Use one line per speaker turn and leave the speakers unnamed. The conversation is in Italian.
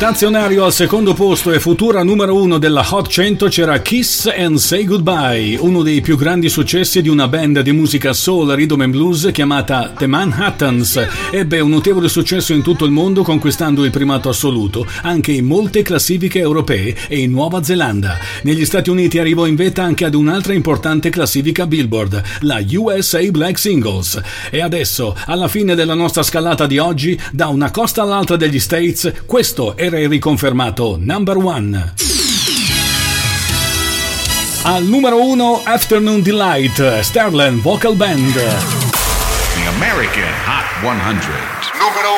Stazionario al secondo posto e futura numero 1 della Hot 100 c'era Kiss and Say Goodbye, uno dei più grandi successi di una band di musica soul, rhythm and blues chiamata The Manhattans. Ebbe un notevole successo in tutto il mondo, conquistando il primato assoluto anche in molte classifiche europee e in Nuova Zelanda. Negli Stati Uniti arrivò in vetta anche ad un'altra importante classifica Billboard, la USA Black Singles. E adesso, alla fine della nostra scalata di oggi, da una costa all'altra degli States, questo era il riconfermato number one. Al numero 1, Afternoon Delight, Sterling Vocal Band.
The American Hot 100.
Numero